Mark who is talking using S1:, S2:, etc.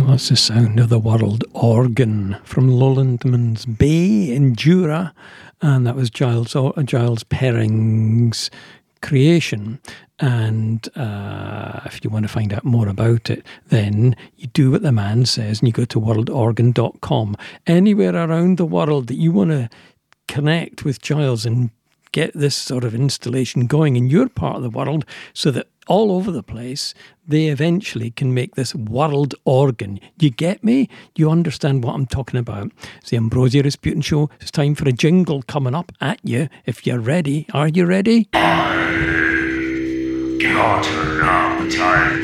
S1: That's the sound of the world organ from Lowlandman's Bay in Jura, and that was Giles Perring's creation. And if you want to find out more about it, then you do what the man says and you go to worldorgan.com. Anywhere around the world that you want to connect with Giles and get this sort of installation going in your part of the world, so that all over the place they eventually can make this world organ. You get me? You understand what I'm talking about? It's the Ambrosia Rasputin Show. It's time for a jingle coming up at you. If you're ready, are you ready?
S2: I got an appetite.